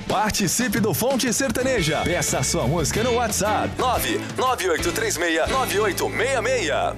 Participe do Fonte Sertaneja. Peça sua música no WhatsApp 998369866.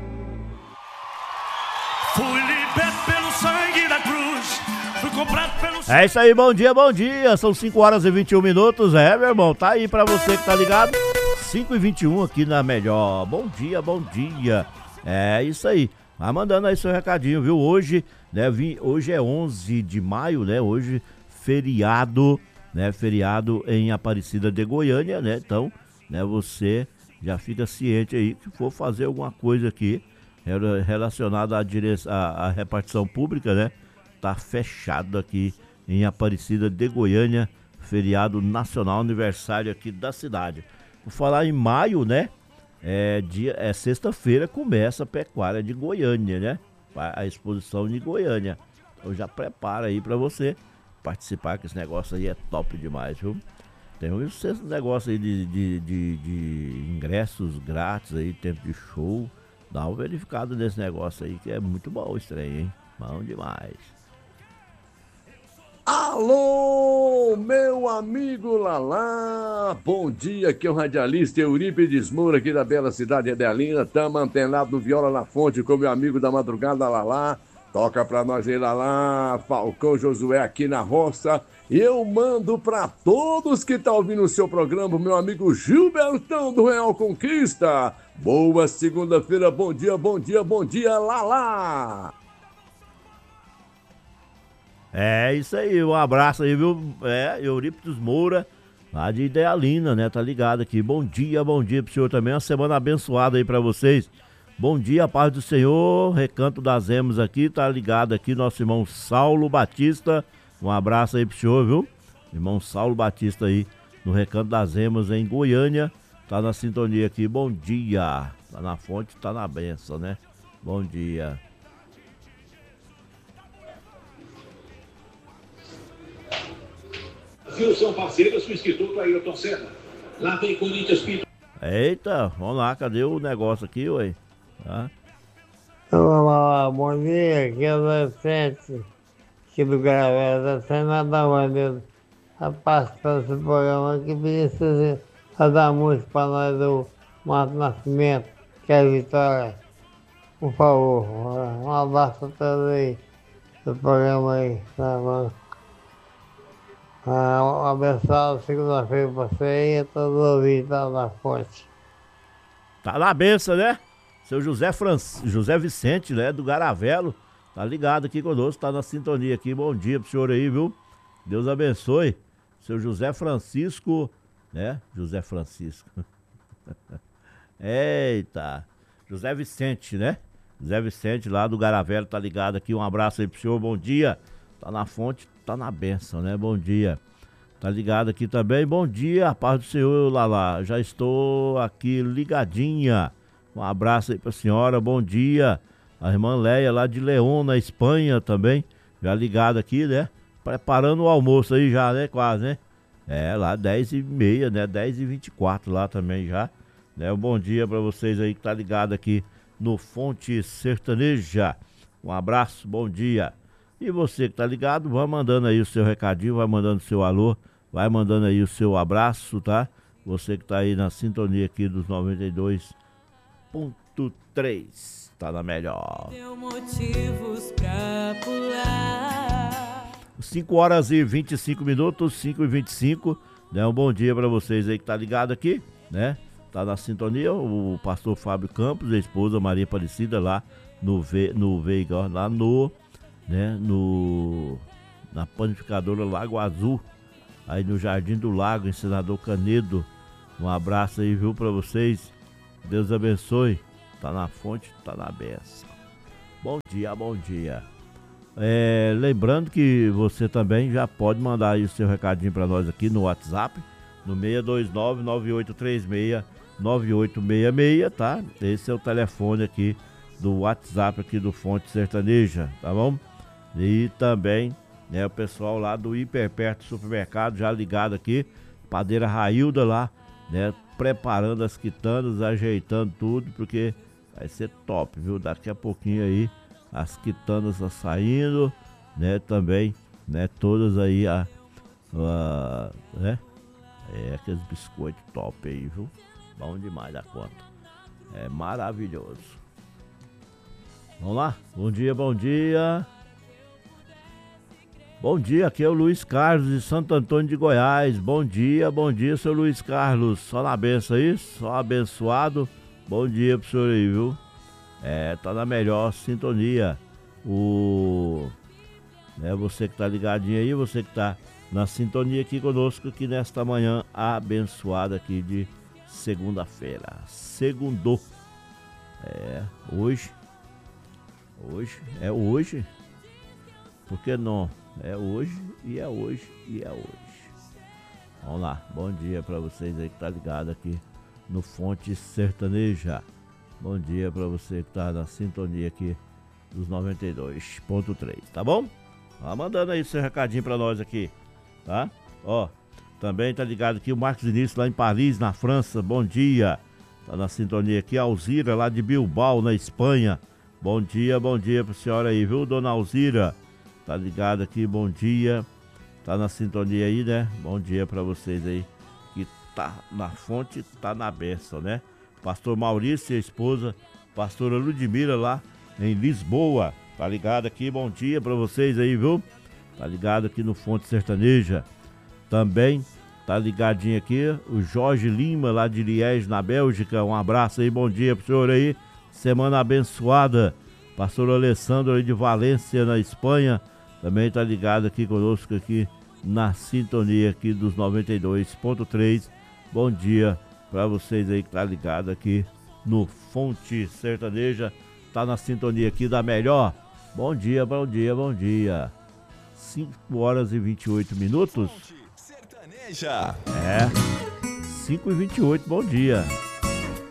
Fui liberto pelo sangue da cruz. Fui comprado pelo... É isso aí, bom dia, bom dia. São 5 horas e 21 minutos. É, meu irmão, tá aí pra você que tá ligado. 5h21 aqui na Melhor. Bom dia, bom dia. É isso aí. Vai mandando aí seu recadinho, viu? Hoje, né, hoje é 11 de maio, né? Hoje, feriado, né? Feriado em Aparecida de Goiânia, né? Então, né, você já fica ciente aí que for fazer alguma coisa aqui relacionada à repartição pública, né? Tá fechado aqui em Aparecida de Goiânia, feriado nacional, aniversário aqui da cidade. Por falar em maio, né? Sexta-feira começa a pecuária de Goiânia, né? A exposição de Goiânia. Então já prepara aí pra você participar, que esse negócio aí é top demais, viu? Tem esse negócio aí de ingressos grátis aí, tempo de show. Dá uma verificada nesse negócio aí, que é muito bom esse trem, hein? Bom demais. Alô, meu amigo Lalá, bom dia, aqui é o radialista Eurípides Moura, aqui da bela cidade de Adelina. Estamos antenados no Viola na Fonte com meu amigo da madrugada Lalá. Toca pra nós aí, Lalá, Falcão Josué aqui na roça. E eu mando pra todos que estão ouvindo o seu programa, meu amigo Gilbertão do Real Conquista. Boa segunda-feira, bom dia, bom dia, bom dia, Lalá. É isso aí, um abraço aí, viu? Eurípides Moura, lá de Idealina, né? Tá ligado aqui. Bom dia pro senhor também. Uma semana abençoada aí pra vocês. Bom dia, paz do Senhor. Recanto das Emas aqui, tá ligado aqui, nosso irmão Saulo Batista. Um abraço aí pro senhor, viu? Irmão Saulo Batista aí, no Recanto das Emas, em Goiânia. Tá na sintonia aqui. Bom dia. Tá na fonte, tá na benção, né? Bom dia. São parceiros do Instituto Ayrton Senna. Lá tem Corinthians Pinto. Eita, vamos lá, cadê o negócio aqui, ué? Tá? Olá, bom dia, aqui é o Vicente, aqui do Gravela, sem nada mais, a participar desse programa aqui, precisa dar música para nós do Mato Nascimento, que é a Vitória. Por favor, um abraço a todos aí do programa aí, tá bom? Um abençoado segunda-feira pra você e a todos os ouvintes da Fonte. Tá na benção, né? Seu José Vicente, né? Do Garavelo. Tá ligado aqui conosco, tá na sintonia aqui. Bom dia pro senhor aí, viu? Deus abençoe. Seu José Francisco, né? José Francisco. Eita. José Vicente, né? José Vicente lá do Garavelo, tá ligado aqui. Um abraço aí pro senhor, bom dia. Tá na fonte, tá na benção, né? Bom dia. Tá ligado aqui também. Bom dia, a paz do Senhor, Lalá. Já estou aqui ligadinha. Um abraço aí pra senhora, bom dia. A irmã Leia lá de León, na Espanha também. Já ligado aqui, né? Preparando o almoço aí já, né? Quase, né? Lá 10h30, né? 10h24 lá também já. Né? Um bom dia pra vocês aí que tá ligado aqui no Fonte Sertaneja. Um abraço, bom dia. E você que tá ligado, vai mandando aí o seu recadinho, vai mandando o seu alô, vai mandando aí o seu abraço, tá? Você que tá aí na sintonia aqui dos 92.3, tá na Melhor. Deu motivos pra pular. 5 horas e 25 minutos, 5h25, né? Um bom dia pra vocês aí que tá ligado aqui, né? Tá na sintonia, o pastor Fábio Campos, a esposa Maria Aparecida lá no Veiga, lá né, na panificadora Lago Azul, aí no Jardim do Lago, em Senador Canedo. Um abraço aí, viu, pra vocês. Deus abençoe. Tá na fonte, tá na benção. Bom dia, bom dia. Lembrando que você também já pode mandar aí o seu recadinho pra nós aqui no WhatsApp, no 629-9836-9866, tá? Esse é o telefone aqui do WhatsApp aqui do Fonte Sertaneja, tá bom? E também, né, o pessoal lá do Hiperperto Supermercado já ligado aqui, padeira Railda lá, né, preparando as quitanas, ajeitando tudo, porque vai ser top, viu? Daqui a pouquinho aí as quitanas saindo, né, também, né, todas aí né? Aqueles biscoitos top aí, viu? Bom demais da conta. É maravilhoso. Vamos lá? Bom dia, bom dia. Bom dia, aqui é o Luiz Carlos de Santo Antônio de Goiás. Bom dia, seu Luiz Carlos. Só na benção aí, só abençoado. Bom dia pro senhor aí, viu? Tá na melhor sintonia. Você que tá ligadinho aí, você que tá na sintonia aqui conosco, aqui nesta manhã abençoada aqui de segunda-feira. Segundou. Hoje. É hoje. Por que não? É hoje e é hoje e é hoje. Vamos lá, bom dia pra vocês aí que tá ligado aqui no Fonte Sertaneja. Bom dia pra você que tá na sintonia aqui dos 92.3, tá bom? Vai mandando aí seu recadinho pra nós aqui, tá? Ó, também tá ligado aqui o Marcos Vinícius lá em Paris, na França. Bom dia, tá na sintonia aqui. A Alzira lá de Bilbao, na Espanha. Bom dia pra senhora aí, viu, dona Alzira? Tá ligado aqui, bom dia. Tá na sintonia aí, né? Bom dia pra vocês aí que tá na fonte, tá na bênção, né? Pastor Maurício e a esposa, pastora Ludmila lá em Lisboa. Tá ligado aqui, bom dia pra vocês aí, viu? Tá ligado aqui no Fonte Sertaneja. Também tá ligadinho aqui o Jorge Lima lá de Liège, na Bélgica. Um abraço aí, bom dia pro senhor aí. Semana abençoada. Pastor Alessandro aí de Valência, na Espanha. Também tá ligado aqui conosco aqui na sintonia aqui dos 92.3. Bom dia pra vocês aí que tá ligado aqui no Fonte Sertaneja. Tá na sintonia aqui da melhor. Bom dia. 5 horas e 28 minutos. Fonte Sertaneja. 5h28, bom dia.